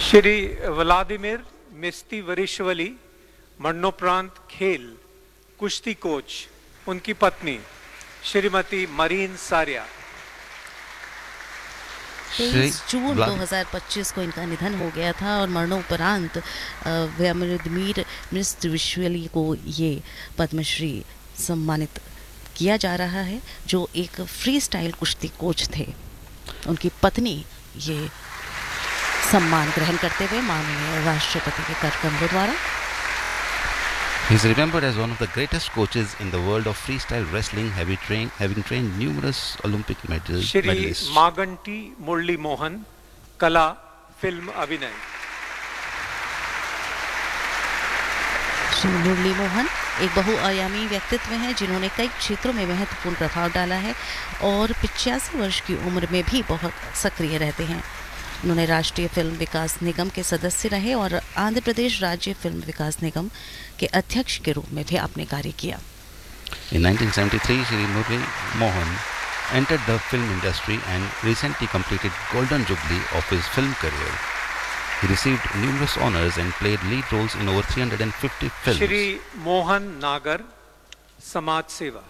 Shri Vladimir मिस्तीवरिश्वली मरणोपरांत खेल कुश्ती कोच, उनकी पत्नी श्रीमती मरीन सारिया। 23 जून 2025 को इनका निधन हो गया था और मरणोपरांत व्लादिमीर मिस्तीवरिश्वली को ये पद्मश्री सम्मानित किया जा रहा है, जो एक फ्री स्टाइल कुश्ती कोच थे। उनकी पत्नी ये सम्मान ग्रहण करते हुए माननीय राष्ट्रपति के कर कमलों द्वारा। He is remembered as one of the greatest coaches in the world of freestyle wrestling, having trained numerous Olympic medalists. Shri Maganti मुरली मोहन, कला, फिल्म अभिनय। श्री मुरली मोहन एक बहुआयामी व्यक्तित्व हैं जिन्होंने कई क्षेत्रों में महत्वपूर्ण प्रभाव डाला है और 85 वर्ष की उम्र में भी बहुत सक्रिय रहते हैं। उन्होंने राष्ट्रीय फिल्म विकास निगम के सदस्य रहे और आंध्र प्रदेश राज्य फिल्म विकास निगम के अध्यक्ष के रूप में भी आपने कार्य किया। In 1973, Shri Murli Mohan entered the film industry and recently completed Golden Jubilee of his film career. He received numerous honors and played lead roles in over 350 films. Shri Mohan नागर, समाज सेवा।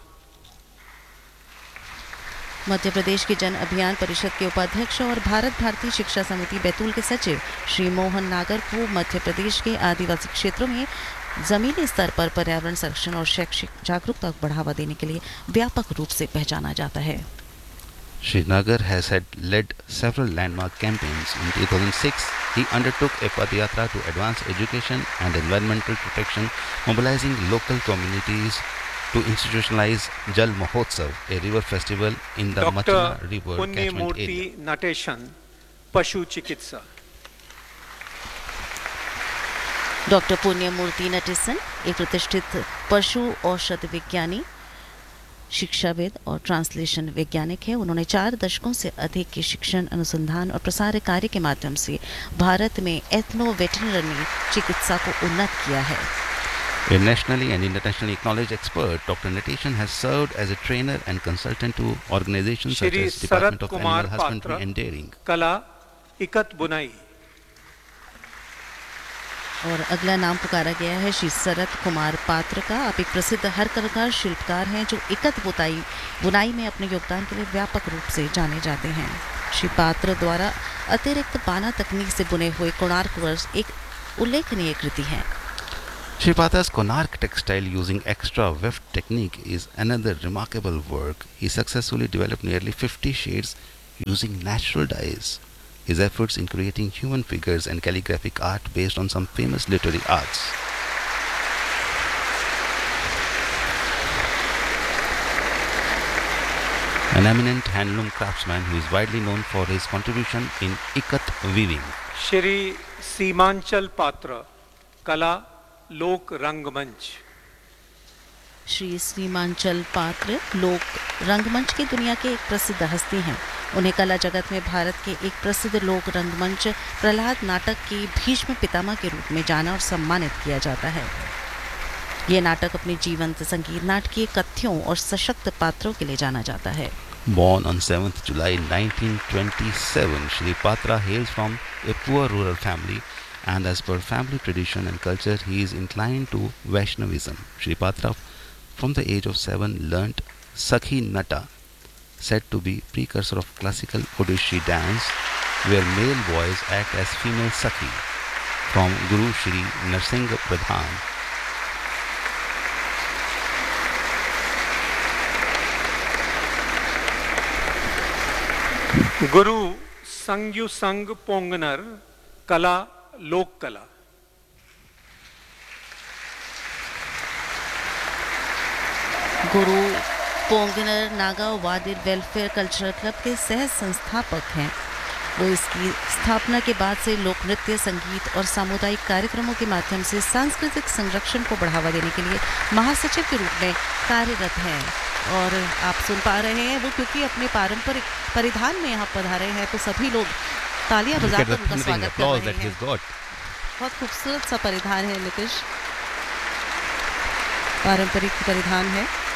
मध्य प्रदेश के जन अभियान परिषद के उपाध्यक्ष और भारत भारती शिक्षा समिति बैतूल के सचिव श्री मोहन नागर को मध्य प्रदेश के आदिवासी क्षेत्रों में जमीनी स्तर पर पर्यावरण संरक्षण और शैक्षिक जागरूकता को बढ़ावा देने के लिए व्यापक रूप से पहचाना जाता है। Shri Nagar has led several landmark campaigns. In 2006, he undertook a Padayatra to advance education and environmental protection, mobilizing local communities to institutionalize Jal Mahotsav, a river festival in the Machna River catchment area. Natesan, पशु चिकित्सा। Doctor Punyamurti Natesan एक प्रतिष्ठित पशु औषध विज्ञानी, शिक्षाविद और translation वैज्ञानिक है। उन्होंने 4 दशकों से अधिक के शिक्षण, अनुसंधान और प्रसार कार्य के माध्यम से भारत में एथनो वेटरनरी चिकित्सा को उन्नत किया है। A nationally and internationally acknowledged expert, Dr. Natation has served as a trainer and consultant to organizations such as Department of Animal Husbandry and Dairying. कला, इकत बुनाई। और अगला नाम पुकारा गया है श्री शरद कुमार पात्र का। आप एक प्रसिद्ध हरकरघा शिल्पकार हैं जो इकत बुनाई में अपने योगदान के लिए व्यापक रूप से जाने जाते हैं। श्री पात्र द्वारा अतिरिक्त बाना तकनीक से बुने हुए कोणार्क वर्ष एक उल्लेखनीय कृति है। Shri Pata's Konark textile using extra weft technique is another remarkable work. He successfully developed nearly 50 shades using natural dyes. His efforts in creating human figures and calligraphic art based on some famous literary arts. An eminent handloom craftsman who is widely known for his contribution in ikat weaving. Shri Seemanchal पात्र, कला, लोक रंगमंच। श्री सीमांचल पात्र लोक रंगमंच की दुनिया के एक प्रसिद्ध हस्ती हैं। उन्हें कला जगत में भारत के एक प्रसिद्ध लोक रंगमंच प्रहलाद नाटक के भीष्म पितामह के रूप में जाना और सम्मानित किया जाता है। ये नाटक अपने जीवंत संगीत, नाटकीय कथ्यों और सशक्त पात्रों के लिए जाना जाता है। Born on 7th July 1927, Shri Patra hails from a poor rural family. And as per family tradition and culture, he is inclined to Vaishnavism. Shri Patra, from the age of 7, learnt Sakhi Nata, said to be precursor of classical Odissi dance, where male boys act as female Sakhi, from Guru Shri Narsingh Pradhan. गुरु संग्यु संग पोंगनर, कला, लोक कला। गुरु पोंगनर Naga वादिर welfare cultural club के सह संस्थापक हैं। वो इसकी स्थापना के बाद से लोक नृत्य, संगीत और सामुदायिक कार्यक्रमों के माध्यम से सांस्कृतिक संरक्षण को बढ़ावा देने के लिए महासचिव के रूप में कार्यरत हैं। और आप सुन पा रहे हैं वो क्योंकि अपने पारंपरिक परिधान में यहाँ पधारे हैं, तो सभी लोग तालियां बजाकर उनका स्वागत कर रहे हैं। बहुत खूबसूरत सा परिधान है नीतीश, पारंपरिक परिधान है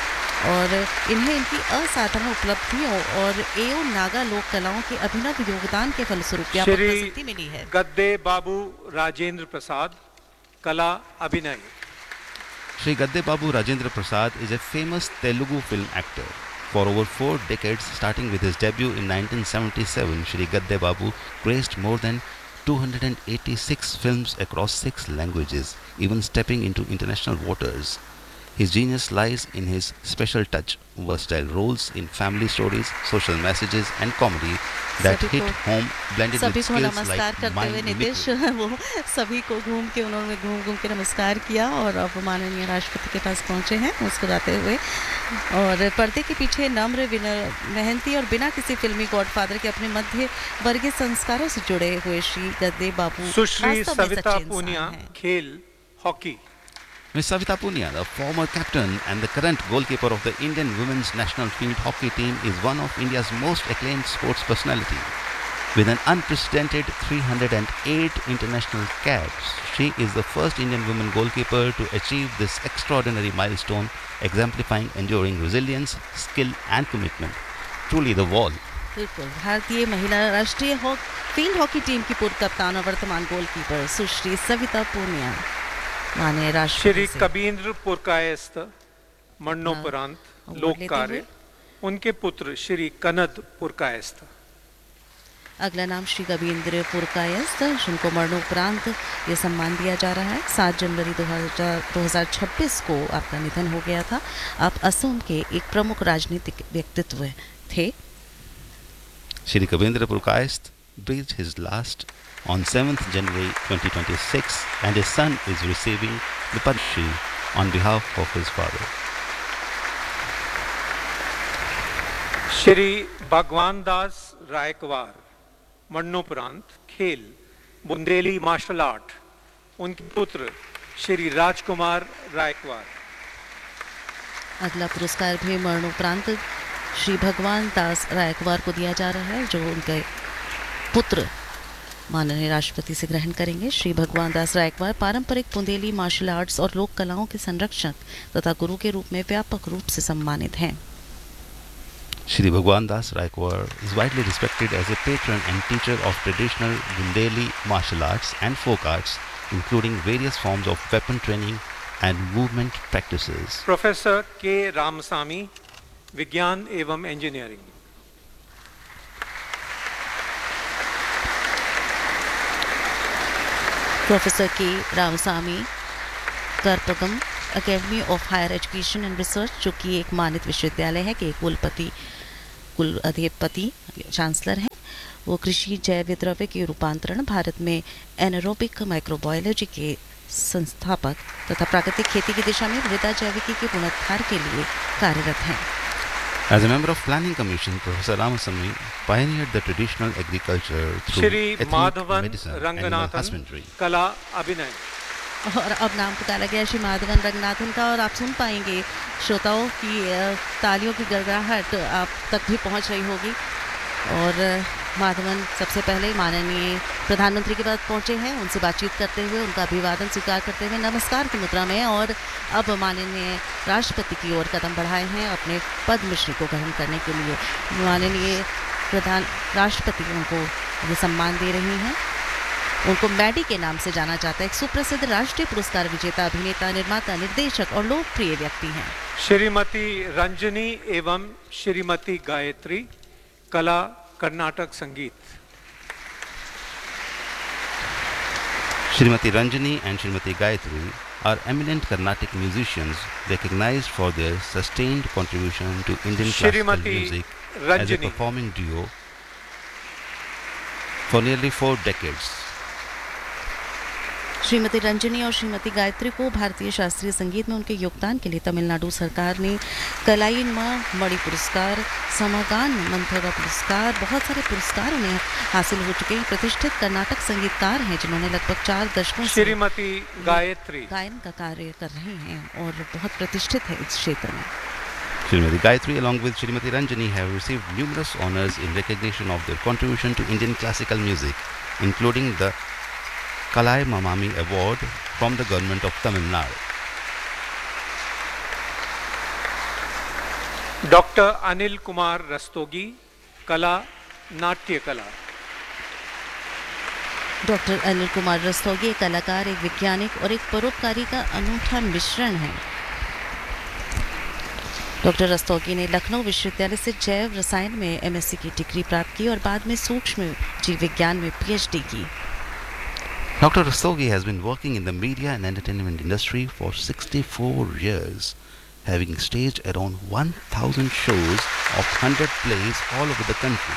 और इन्हें इनकी असाधारण उपलब्धियों और एओ नागा लोक कलाओं के अभिनव योगदान के फलस्वरूप व्यापक श्री प्रसिद्धि मिली है। गद्दे बाबू राजेंद्र प्रसाद, कला अभिनय। Sri Gadde Babu Rajendra Prasad is a famous Telugu film actor. For over 4 decades, starting with his debut in 1977, Sri Gadde Babu graced more than 286 films across 6 languages, even stepping into international waters. His genius lies in his special touch, versatile roles in family stories, social messages and comedy that hit home, blended with सभी को skills नमस्कार like करते हुए mind Nitish mimicry. वो सभी को उन्होंने घूम के नमस्कार किया और अब माननीय राष्ट्रपति के पास पहुंचे हैं मुस्कुराते हुए। और पर्दे के पीछे नम्र, मेहनती और बिना किसी फिल्मी गॉडफादर के अपने मध्य वर्गीय संस्कारों से जुड़े हुए श्री गद्दे बाबू सुश्री वास्तव में सविता सच्चे पूनिया, इंसान हैं। खेल hockey. Ms. Savita Punia, the former captain and the current goalkeeper of the Indian women's national field hockey team, is one of India's most acclaimed sports personalities. With an unprecedented 308 international caps, she is the first Indian woman goalkeeper to achieve this extraordinary milestone, exemplifying enduring resilience, skill and commitment. Truly the wall. बिल्कुल, भारतीय महिला राष्ट्रीय field hockey team की पूर्व कप्तान और वर्तमान goalkeeper सुश्री सविता पूनिया माननीय राष्ट्रपति श्री से कबींद्र पुरकायस्थ, मरणोपरांत अवार्ड लोक लेते कार्य। हुए। उनके पुत्र श्री कनद पुरकायस्थ। अगला नाम श्री कबींद्र पुरकायस्थ, जिनको मरणोपरांत ये सम्मान दिया जा रहा है। 7 जनवरी 2026 को आपका निधन हो गया था। आप असम के एक प्रमुख राजनीतिक व्यक्तित्व थे। Shri Kabindra Purkayasth breathed his last on 7th January 2026 and his son is receiving the Padma Shri on behalf of his father. Shri भगवान दास रायकवार, मरणोपरांत खेल बुंदेली मार्शल आर्ट। उनके पुत्र श्री राजकुमार रायकवार। अगला पुरस्कार भी मरणोपरांत श्री भगवान दास रायकवार को दिया जा रहा है, जो उनके पुत्र माननीय राष्ट्रपति से ग्रहण करेंगे। श्री भगवान दास रायकवार पारंपरिक बुंदेली मार्शल आर्ट्स और लोक कलाओं के संरक्षक तथा गुरु के रूप में व्यापक रूप से सम्मानित हैं। Shri Bhagwan Das Raikwar is widely respected as a patron and teacher of traditional Bundeli martial arts and folk arts, including various forms of weapon training and movement practices. Professor के रामसामी, विज्ञान एवं इंजीनियरिंग। प्रोफेसर के Ramasamy, कर्पगम academy of higher education and research, जो कि एक मानित विश्वविद्यालय है, के कुल अधिपति चांसलर हैं। वो कृषि जैव द्रव्य के रूपांतरण, भारत में एनारोबिक माइक्रोबायोलॉजी के संस्थापक तथा प्राकृतिक खेती की दिशा में मृदा जैविकी के पुनरुद्धार के लिए कार्यरत हैं। As a member of Planning Commission, Professor Ramasamy pioneered the traditional agriculture through Shri ethnic Madhavan medicine, animal Ranganathan, husbandry. कला अभिनय। और अब नाम पुकारा गया श्री माधवन रंगनाथन का, और आप सुन पाएंगे श्रोताओं की तालियों की गड़गड़ाहट आप तक भी पहुंच रही होगी। और माधवन सबसे पहले माननीय प्रधानमंत्री के पास पहुंचे हैं, उनसे बातचीत करते हुए, उनका अभिवादन स्वीकार करते हुए नमस्कार की मुद्रा में, और अब माननीय राष्ट्रपति की ओर कदम बढ़ाए हैं अपने पद्मश्री को ग्रहण करने के लिए। माननीय राष्ट्रपति उनको ये सम्मान दे रही हैं। उनको मैडी के नाम से जाना जाता है। एक सुप्रसिद्ध राष्ट्रीय पुरस्कार विजेता अभिनेता, निर्माता, निर्देशक और लोकप्रिय व्यक्ति हैं। श्रीमती रंजनी एवं श्रीमती गायत्री, कला कर्नाटक संगीत। Srimati Ranjani and Srimati Gayatri are eminent Carnatic musicians recognized for their sustained contribution to Indian classical Srimati music as a Ranjani, performing duo for nearly 4 decades. Shrimati Ranjani और श्रीमती गायत्री को भारतीय शास्त्रीय संगीत में उनके योगदान के लिए तमिलनाडु सरकार ने कलाइमा मणि पुरस्कार, समागान मंथरा पुरस्कार, बहुत सारे पुरस्कार उन्हें हासिल हो चुके हैं। प्रतिष्ठित कर्नाटक संगीतकार हैं जिन्होंने लगभग 4 दशकों से श्रीमती गायत्री गायन का कार्य कर रहे हैं और बहुत प्रतिष्ठित है इस क्षेत्र में। Srimati Gayatri along with Srimati Ranjani have received numerous honors in recognition of their contribution to Indian classical music, including the Kalai Mamami Award from the government of Tamil Nadu. Doctor Anil Kumar Rastogi, कला, नाट्य कला। Doctor Anil Kumar Rastogi एक कलाकार, एक वैज्ञानिक और एक परोपकारी का अनूठा मिश्रण है। डॉक्टर रस्तोगी ने लखनऊ विश्वविद्यालय से जैव रसायन में एमएससी की डिग्री प्राप्त की और बाद में सूक्ष्म जीव विज्ञान में पीएचडी की। Dr. Rastogi has been working in the media and entertainment industry for 64 years, having staged around 1,000 shows of 100 plays all over the country.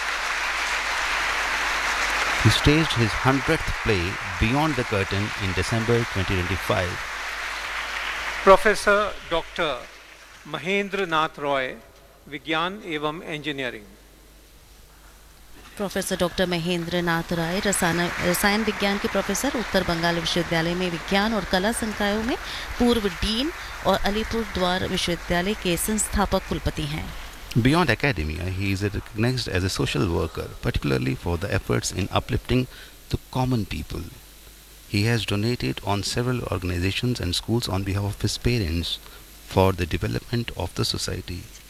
He staged his 100th play, Beyond the Curtain, in December 2025. Professor doctor Mahendra Nath Roy, विज्ञान एवं engineering. Professor doctor Mahendra Nath राय रसायन विज्ञान के professor, उत्तर बंगाल विश्वविद्यालय में विज्ञान और कला संकायों में पूर्व डीन और अलीपुर द्वार विश्वविद्यालय के संस्थापक कुलपति हैं। Beyond academia, he is recognized as a social worker, particularly for the efforts in uplifting the common people. He has donated on several organizations and schools on behalf of his parents for the development of the society.